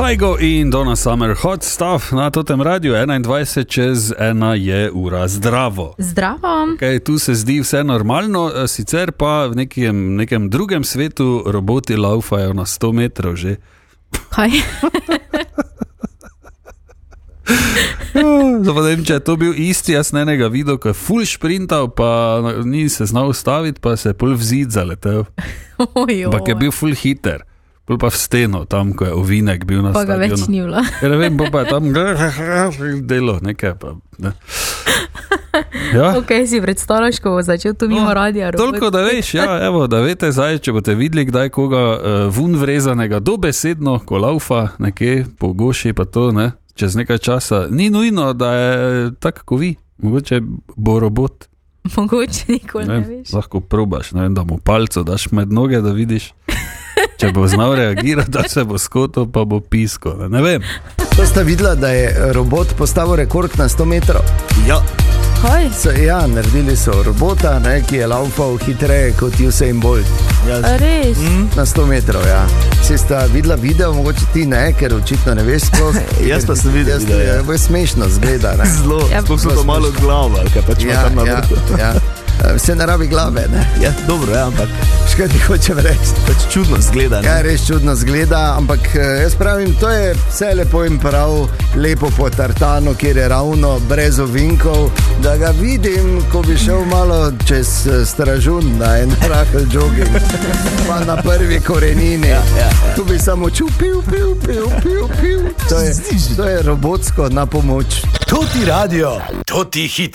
Kygo in Donna Summer, hot stuff na totem radiju, 21:01 je ura. Zdravo. Zdravo. Okay, tu se zdi vse normalno, sicer pa v nekem drugem svetu roboti laufajo na 100 metrov že. Kaj? Zavedam, če je to bil isti, jaz nenega videl, ko je ful šprintal, pa ni se znal ustaviti, pa se je pol v zid zaletel. Ampak je bil ful hiter. Pol pa v steno, tam, ko je ovinek bil na stadionu. Pa ga več ni bilo. Ne vem, pa je tam delo, nekaj pa. Ne. Ja. Ok, si predstavljaš, ko bo začel tu mimo radija. Toliko, da veš, ja, evo, da vete zdaj, če boste videli kdaj koga vun vrezanega, dobesedno, ko laufa nekje po goši, pa to, ne, čez nekaj časa. Ni nujno, da je tako, ko vi. Mogoče bo robot. Mogoče nikoli ne veš. Lahko probaš, ne vem, da mu palco daš med noge, da vidiš. Če bo znal reagirati, da se bo skotil, pa bo pisko. Ne vem. To sta videla, da je robot postavil rekord na 100 metrov? Ja. Kaj? Ja, naredili so robota, ne, ki je laufal hitreje kot Usain Bolt. Res? Na 100 metrov, ja. Si sta videla video, mogoče ti ne, ker očitno ne veš sploh. Jaz pa sem videl video. Je smešno zgleda, ne. Zelo, sploh so to malo glava, kaj pač ima tam na vrtu. Ja. Vse na rabi glave, ne? Ja, dobro, ja, ampak škaj ti hočem reči? Pač čudno zgleda, ne? Ja, res čudno zgleda, ampak jaz pravim, to je vse lepo in prav, lepo po tartanu, kjer je ravno, brez ovinkov, da ga vidim, ko bi šel malo čez Stražun na en rahel jogging, pa na prvi korenini. Ja. Tu bi samo čul, piv. To je robotsko na pomoč. To ti radio, to ti hit.